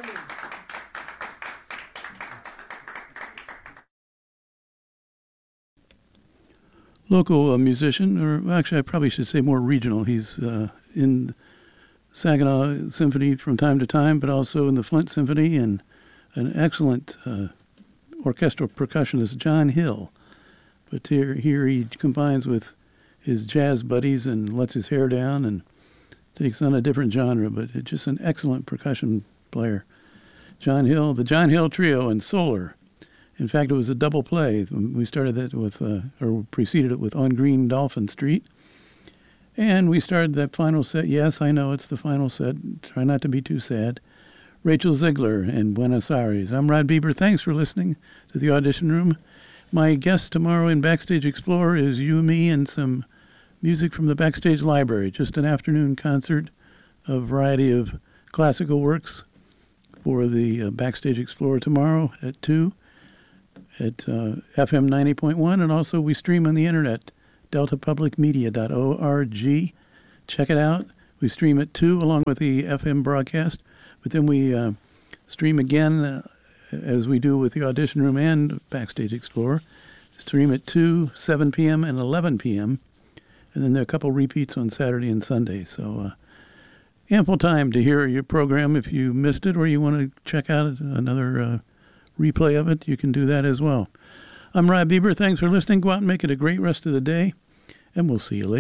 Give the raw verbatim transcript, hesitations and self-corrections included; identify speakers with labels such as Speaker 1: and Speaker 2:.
Speaker 1: Local uh, musician, or actually I probably should say more regional. He's uh, in Saginaw Symphony from time to time, but also in the Flint Symphony, and an excellent uh, orchestral percussionist, John Hill. But here, here he combines with his jazz buddies and lets his hair down and takes on a different genre, but it's just an excellent percussion player. John Hill, the John Hill Trio and Solar. In fact, it was a double play. We started that with, uh, or preceded it with On Green Dolphin Street. And we started that final set. Yes, I know it's the final set. Try not to be too sad. Rachel Ziegler and Buenos Aires. I'm Rod Bieber. Thanks for listening to the Audition Room. My guest tomorrow in Backstage Explorer is you, me, and some music from the Backstage Library. Just an afternoon concert, a variety of classical works for the uh, Backstage Explorer tomorrow at two. At uh, F M ninety point one, and also we stream on the internet, delta public media dot org. Check it out. We stream at two along with the F M broadcast, but then we uh, stream again uh, as we do with the Audition Room and Backstage Explorer. Stream at two, seven p.m., and eleven p.m., and then there are a couple repeats on Saturday and Sunday. So uh, ample time to hear your program if you missed it or you want to check out another uh, replay of it. You can do that as well. I'm Rod Bieber. Thanks for listening. Go out and make it a great rest of the day, and we'll see you later.